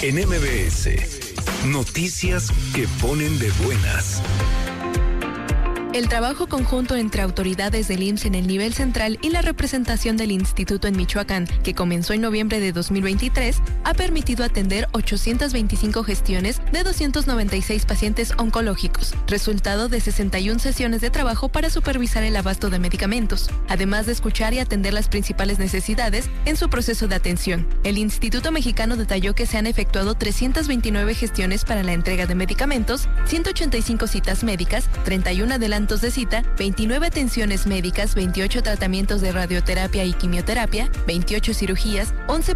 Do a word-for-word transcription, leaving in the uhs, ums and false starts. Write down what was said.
En M B S, noticias que ponen de buenas. El trabajo conjunto entre autoridades del I M S S en el nivel central y la representación del instituto en Michoacán, que comenzó en noviembre de dos mil veintitrés, ha permitido atender ochocientas veinticinco gestiones de doscientos noventa y seis pacientes oncológicos, resultado de sesenta y una sesiones de trabajo para supervisar el abasto de medicamentos, además de escuchar y atender las principales necesidades en su proceso de atención. El Instituto Mexicano detalló que se han efectuado trescientas veintinueve gestiones para la entrega de medicamentos, ciento ochenta y cinco citas médicas, treinta y uno adelantos de cita, veintinueve atenciones médicas, veintiocho tratamientos de radioterapia y quimioterapia, veintiocho cirugías, once